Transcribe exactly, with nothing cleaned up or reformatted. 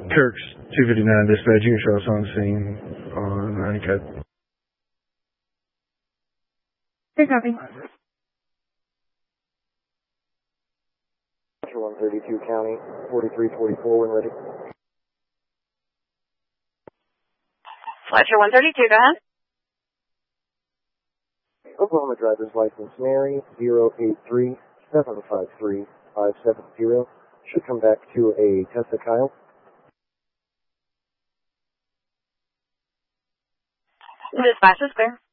Turks two fifty-nine dispatch, unit shots on scene on ninety cut. Here, copy. one thirty-two County, forty-three forty-four when ready. Fletcher one thirty-two, go ahead. Oklahoma driver's license Mary, zero eight three seven five three five seven zero. Should come back to a Tessa Kyle. Dispatch is clear.